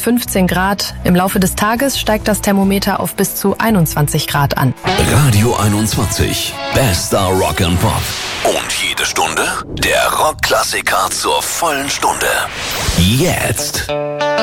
15 Grad. Im Laufe des Tages steigt das Thermometer auf bis zu 21 Grad an. Radio 21. Bester Rock and Pop. Und jede Stunde der Rockklassiker zur vollen Stunde. Jetzt.